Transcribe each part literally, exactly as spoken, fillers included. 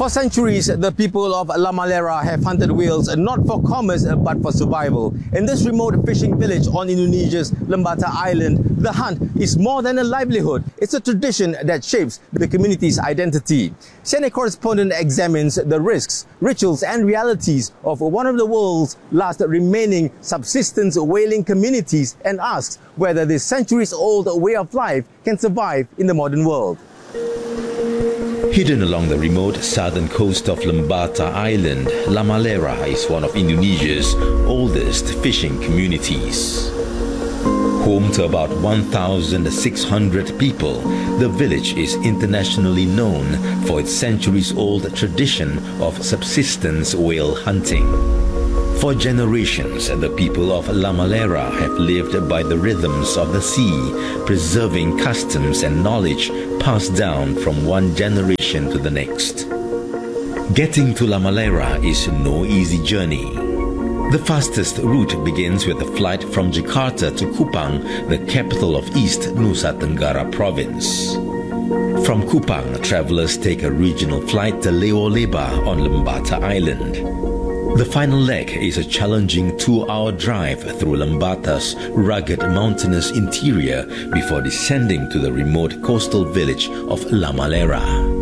For centuries, the people of Lamalera have hunted whales not for commerce but for survival. In this remote fishing village on Indonesia's Lembata Island, the hunt is more than a livelihood. It's a tradition that shapes the community's identity. C N A correspondent examines the risks, rituals and realities of one of the world's last remaining subsistence whaling communities and asks whether this centuries-old way of life can survive in the modern world. Hidden along the remote southern coast of Lembata Island, Lamalera is one of Indonesia's oldest fishing communities. Home to about one thousand six hundred people, the village is internationally known for its centuries-old tradition of subsistence whale hunting. For generations, the people of Lamalera have lived by the rhythms of the sea, preserving customs and knowledge passed down from one generation to the next. Getting to Lamalera is no easy journey. The fastest route begins with a flight from Jakarta to Kupang, the capital of East Nusa Tenggara Province. From Kupang, travelers take a regional flight to Leoleba on Lembata Island. The final leg is a challenging two-hour drive through Lembata's rugged mountainous interior before descending to the remote coastal village of Lamalera.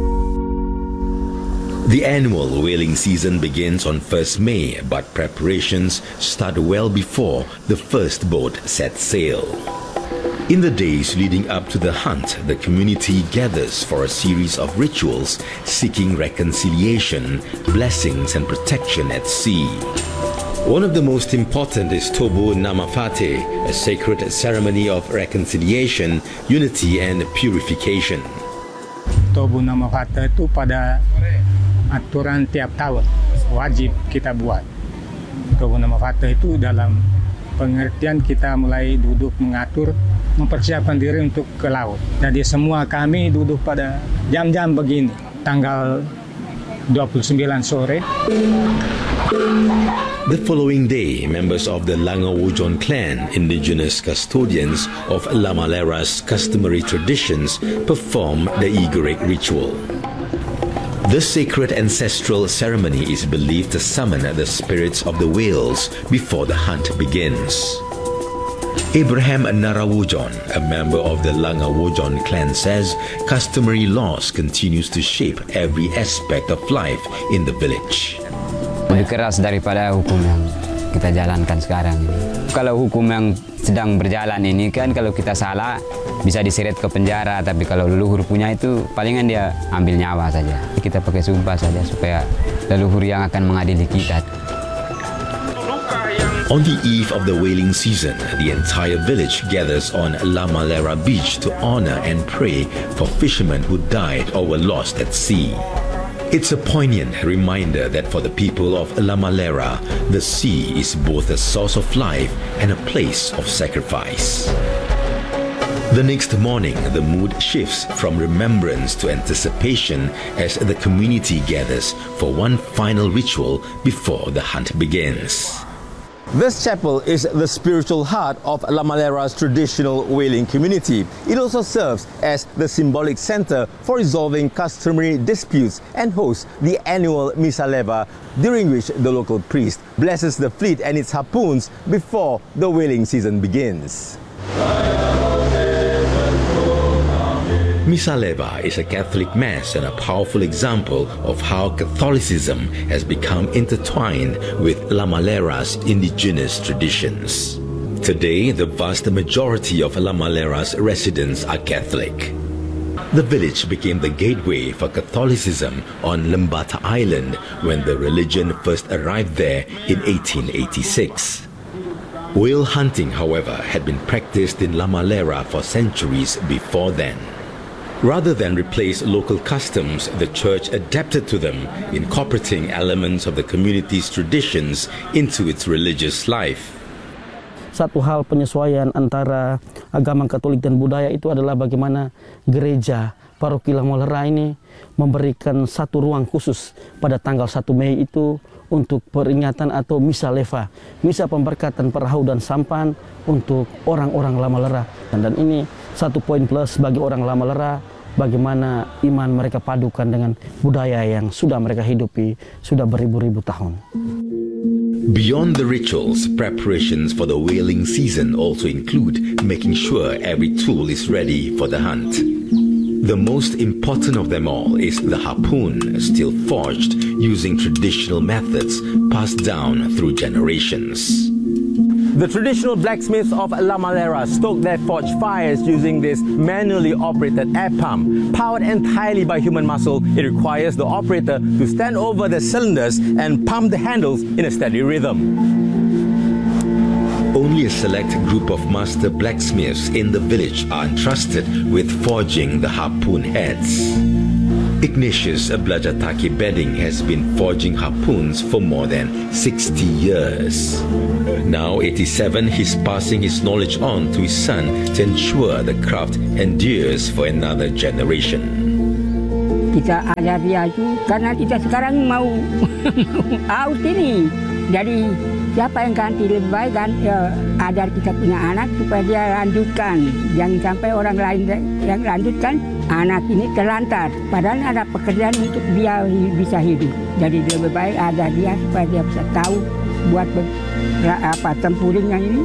The annual whaling season begins on first May, but preparations start well before the first boat sets sail. In the days leading up to the hunt, the community gathers for a series of rituals seeking reconciliation, blessings and protection at sea. One of the most important is Tobu Namafate, a sacred ceremony of reconciliation, unity and purification. Tobu Namafate itu pada aturan tiap tahun wajib kita buat. Tobu Namafate itu dalam pengertian kita mulai duduk mengatur, mempersiapkan diri untuk ke laut. Jadi semua kami duduk pada jam-jam begini, tanggal dua puluh sembilan sore. The following day, members of the Langawujon clan, indigenous custodians of Lamalera's customary traditions, perform the Igorek ritual. This sacred ancestral ceremony is believed to summon the spirits of the whales before the hunt begins. Abraham Narawujon, a member of the Langawujon clan, says customary laws continues to shape every aspect of life in the village. Lebih keras daripada hukum yang kita jalankan sekarang ini. Kalau hukum yang sedang berjalan ini kan, kalau kita salah bisa diseret ke penjara, tapi kalau leluhur punya itu palingan dia ambil nyawa saja. Kita pakai sumpah saja supaya leluhur yang akan mengadili kita. On the eve of the whaling season, the entire village gathers on Lamalera beach to honor and pray for fishermen who died or were lost at sea. It's a poignant reminder that for the people of Lamalera, the sea is both a source of life and a place of sacrifice. The next morning, the mood shifts from remembrance to anticipation as the community gathers for one final ritual before the hunt begins. This chapel is the spiritual heart of Lamalera's traditional whaling community. It also serves as the symbolic center for resolving customary disputes and hosts the annual Misa Leva, during which the local priest blesses the fleet and its harpoons before the whaling season begins. Misa Leva is a Catholic mass and a powerful example of how Catholicism has become intertwined with Lamalera's indigenous traditions. Today, the vast majority of Lamalera's residents are Catholic. The village became the gateway for Catholicism on Lembata Island when the religion first arrived there in eighteen eighty-six. Whale hunting, however, had been practiced in Lamalera for centuries before then. Rather than replace local customs, the church adapted to them, incorporating elements of the community's traditions into its religious life. Satu hal penyesuaian antara agama Katolik dan budaya itu adalah bagaimana gereja paroki Lamalera ini memberikan satu ruang khusus pada tanggal satu Mei itu untuk peringatan atau Misa Leva, misa pemberkatan perahu dan sampan untuk orang-orang Lamalera. Dan ini satu poin plus bagi orang Lamalera bagaimana iman mereka padukan dengan budaya yang sudah mereka hidupi sudah beribu-ribu tahun. Beyond the rituals, preparations for the whaling season also include making sure every tool is ready for the hunt. The most important of them all is the harpoon, still forged using traditional methods passed down through generations. The traditional blacksmiths of La Malera stoke their forged fires using this manually operated air pump. Powered entirely by human muscle, it requires the operator to stand over the cylinders and pump the handles in a steady rhythm. Only a select group of master blacksmiths in the village are entrusted with forging the harpoon heads. Ignatius Blajataki Bedding has been forging harpoons for more than sixty years. Now eighty-seven, he's passing his knowledge on to his son to ensure the craft endures for another generation. Kita ajar dia itu karena kita sekarang mau out ini. Jadi siapa yang ganti lebih baik kan ya, ajar kita punya anak supaya dia lanjutkan. Jangan sampai orang lain yang lanjutkan anak ini terlantar. Padahal ada pekerjaan untuk dia bisa hidup. Jadi lebih baik ajar dia supaya dia bisa tahu buat apa tempurungnya ini.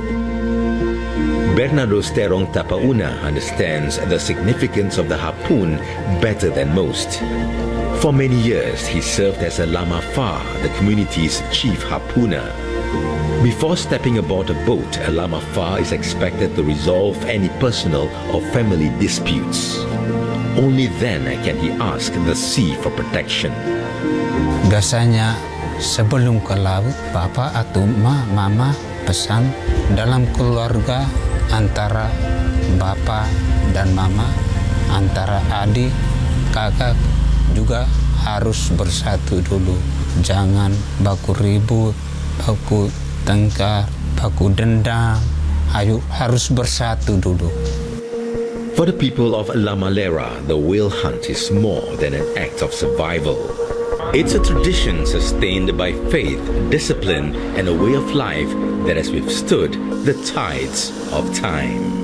Bernardo Sterong Tapauna understands the significance of the harpoon better than most. For many years, he served as a Lama Fa, the community's chief harpooner. Before stepping aboard a boat, a Lama Fa is expected to resolve any personal or family disputes. Only then can he ask the sea for protection. Biasanya sebelum ke laut, papa atau ma, mama pesan dalam keluarga antara bapa dan mama, antara adik, kakak juga harus bersatu dulu. Jangan baku ribut, baku tengkar, baku dendam. Ayo harus bersatu dulu. For the people of La Malera, the whale hunt is more than an act of survival. It's a tradition sustained by faith, discipline, and a way of life that has withstood the tides of time.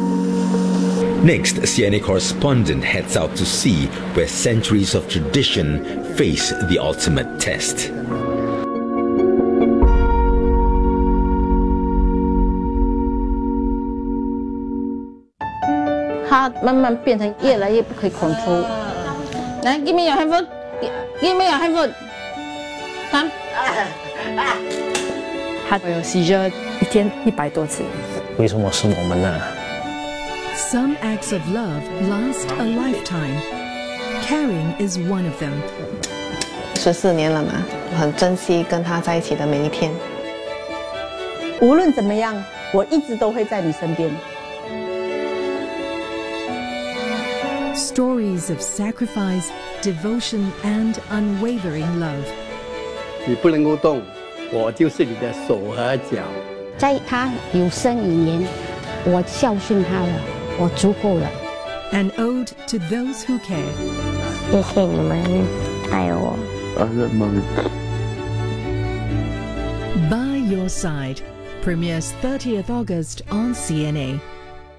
Next, C N A correspondent heads out to sea where centuries of tradition face the ultimate test. 它慢慢变成越来越不可以控制。来 ，give me your handphone， give me your handphone， come。 它有 seizure 一天一百多次。 为什么是我们呢？ Some acts of love last a lifetime. Caring is one of them. 十四年了嘛，我很珍惜跟他在一起的每一天。 无论怎么样，我一直都会在你身边。 Stories of sacrifice, devotion, and unwavering love. 你不能够动，我就是你的手和脚。 在他有生以年，我孝顺他了，我足够了。 An ode to those who care. 谢谢你们爱我。 By Your Side premieres thirtieth August on C N A.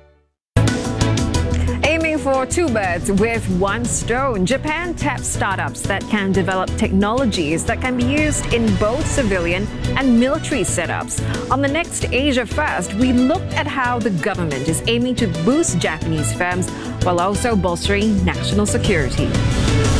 Aiming for two birds with one stone, Japan taps startups that can develop technologies that can be used in both civilian and military setups. On the next Asia First, we looked at how the government is aiming to boost Japanese firms while also bolstering national security.